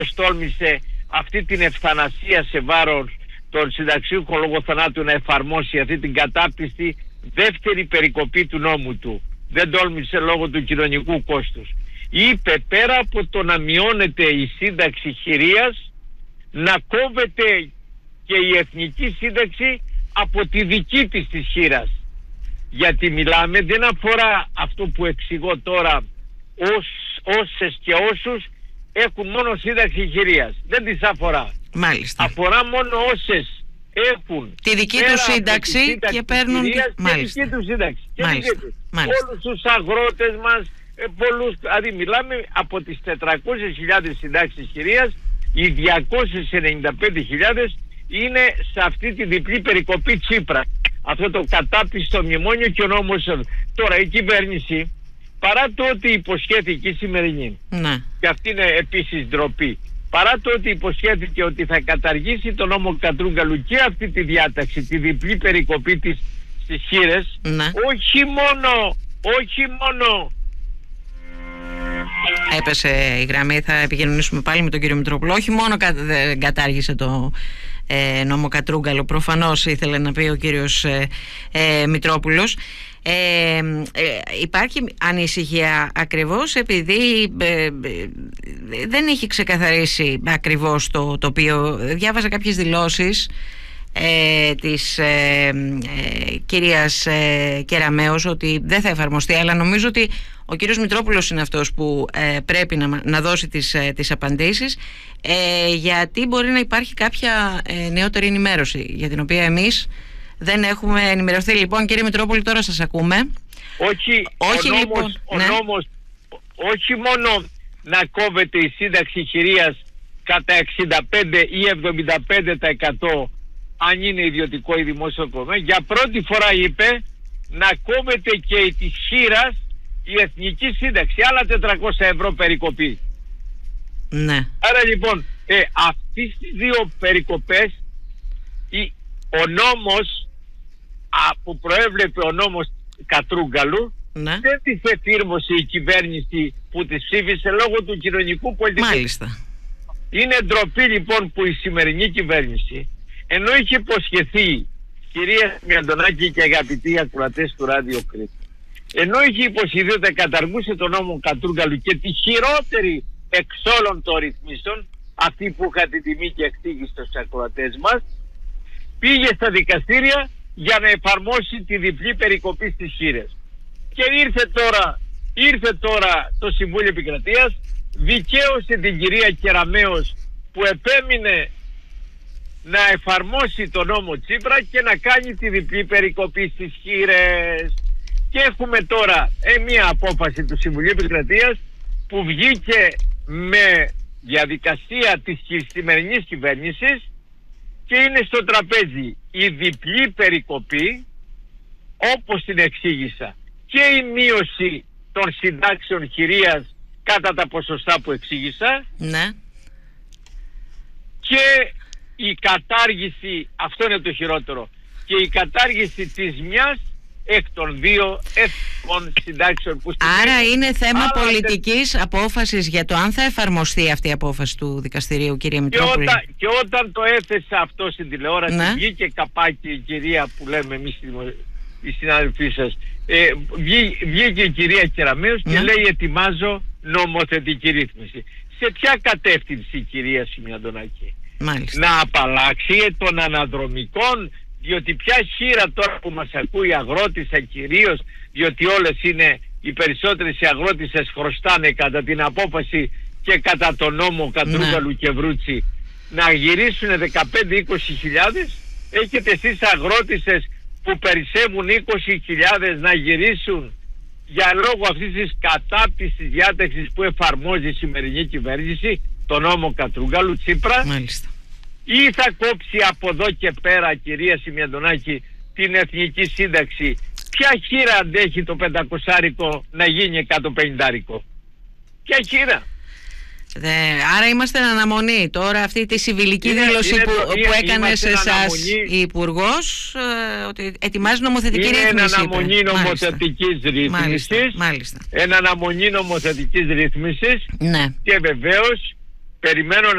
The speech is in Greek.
τόλμησε αυτή την ευθανασία σε βάρος των συνταξιούχων λόγω θανάτου να εφαρμόσει αυτή την κατάπτυστη δεύτερη περικοπή του νόμου του? Δεν τόλμησε λόγω του κοινωνικού κόστους. Είπε πέρα από το να μειώνεται η σύνταξη χειρίας, να κόβεται και η εθνική σύνταξη από τη δική της χείρας. Γιατί μιλάμε, δεν αφορά αυτό που εξηγώ τώρα, όσες και όσους έχουν μόνο σύνταξη χειρίας. Δεν τις αφορά. Μάλιστα. Αφορά μόνο όσες έχουν τη δική του σύνταξη και παίρνουν τη δική του σύνταξη. Όλους τους αγρότες μας, πολλούς, δηλαδή μιλάμε από τις 400.000 συντάξεις χειρίας, οι 295.000 είναι σε αυτή τη διπλή περικοπή Τσίπρα. Αυτό το κατάπτυστο μνημόνιο και ο νόμος. Τώρα η κυβέρνηση, παρά το ότι υποσχέθηκε η σημερινή, και αυτή είναι επίσης ντροπή, παρά το ότι υποσχέθηκε ότι θα καταργήσει τον νόμο Κατρούγκαλου και αυτή τη διάταξη, τη διπλή περικοπή της στις χήρες, όχι μόνο έπεσε η γραμμή, θα επικοινωνήσουμε πάλι με τον κύριο Μητρόπουλο. Όχι μόνο δεν κατάργησε το νόμο Κατρούγκαλο, προφανώς ήθελε να πει ο κύριος Μητρόπουλος. Υπάρχει ανησυχία ακριβώς επειδή δεν έχει ξεκαθαρίσει ακριβώς το τοπίο. Διάβαζα κάποιες δηλώσεις της κυρίας Κεραμέως ότι δεν θα εφαρμοστεί, αλλά νομίζω ότι ο κύριος Μητρόπουλος είναι αυτός που πρέπει να δώσει τις απαντήσεις, γιατί μπορεί να υπάρχει κάποια νεότερη ενημέρωση για την οποία εμείς δεν έχουμε ενημερωθεί. Λοιπόν, κύριε Μητρόπουλη, τώρα σας ακούμε. Όχι μόνο να κόβεται η σύνταξη χειρίας κατά 65 ή 75% αν είναι ιδιωτικό ή δημόσιο τομέα, για πρώτη φορά είπε να κόβεται και η της χείρας η εθνική σύνταξη, άλλα 400 ευρώ περικοπή. Ναι. Άρα λοιπόν αυτές τις δύο περικοπές ο νόμος που προέβλεπε ο νόμος Κατρούγκαλου, δεν τις εφήρμοσε η κυβέρνηση που τις ψήφισε λόγω του κοινωνικού πολιτικού. Μάλιστα. Είναι ντροπή λοιπόν που η σημερινή κυβέρνηση, ενώ είχε υποσχεθεί, κυρία Μιαντονάκη και αγαπητοί ακροατές του Ράδιο Κρήτη, ενώ είχε υποσχεθεί ότι καταργούσε τον νόμο Κατρούγκαλου και τη χειρότερη εξ όλων των ρυθμίσεων, αυτή που είχα την τιμή και εξήγησε στους ακροατές μας, πήγε στα δικαστήρια για να εφαρμόσει τη διπλή περικοπή στις χήρες. Και ήρθε τώρα το Συμβούλιο Επικρατείας, δικαίωσε την κυρία Κεραμέως που επέμεινε να εφαρμόσει τον νόμο Τσίπρα και να κάνει τη διπλή περικοπή στις χήρες. Και έχουμε τώρα μια απόφαση του Συμβουλίου Επικρατείας που βγήκε με διαδικασία της σημερινής κυβέρνησης και είναι στο τραπέζι η διπλή περικοπή, όπως την εξήγησα, και η μείωση των συντάξεων χειρίας κατά τα ποσοστά που εξήγησα, και η κατάργηση, αυτό είναι το χειρότερο, και η κατάργηση της μιας εκ των δύο εθνικών συντάξεων που... Άρα είναι θέμα πολιτικής απόφασης για το αν θα εφαρμοστεί αυτή η απόφαση του δικαστηρίου, κύριε Μητρόπουλη. Και όταν το έθεσα αυτό στην τηλεόραση, βγήκε καπάκι η κυρία που λέμε εμείς οι συνάδελφοί σας, βγήκε η κυρία Κεραμέως και λέει ετοιμάζω νομοθετική ρύθμιση. Σε ποια κατεύθυνση, κυρία Σιμιαντονάκη? Να απαλλάξει των αναδρομικών, διότι πια χείρα τώρα που μας ακούει αγρότησα κυρίως, διότι όλες οι περισσότερες οι αγρότησες χρωστάνε κατά την απόφαση και κατά τον νόμο Κατρούγκαλου και Βρούτσι να γυρίσουν 15-20 χιλιάδες. Έχετε εσείς αγρότησες που περισσεύουν 20.000 να γυρίσουν για λόγω αυτής της κατάπτυσης διάταξης που εφαρμόζει η σημερινή κυβέρνηση, τον νόμο Κατρούγκαλου Τσίπρα. Μάλιστα. Ή θα κόψει από εδώ και πέρα, κυρία Σιμιαντονάκη, την εθνική σύνταξη? Ποια χείρα αντέχει το 500άρικο να γίνει 150άρικο? Ποια χείρα? Άρα είμαστε εν αναμονή. Τώρα αυτή τη συμβιλική δήλωση που έκανε σε εσάς η Υπουργός, ότι ετοιμάζει νομοθετική ρύθμιση. Είναι εν αναμονή νομοθετικής ρύθμισης. Μάλιστα. Εν αναμονή νομοθετικής ρύθμισης. Και βεβαίως περιμένω